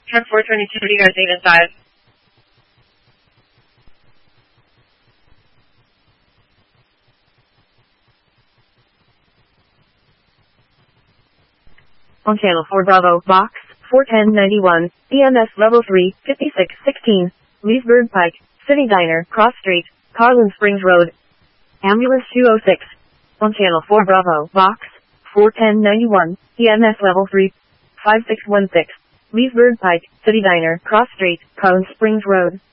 Truck 422, what do you guys need inside? On channel 4 Bravo, box 41091, EMS level 3, 5616, Leesburg Pike, City Diner, Cross Street, Carlin Springs Road. Ambulance 206. On channel 4 Bravo, box 41091, EMS level 3, 5616, Leesburg Pike, City Diner, Cross Street, Carlin Springs Road.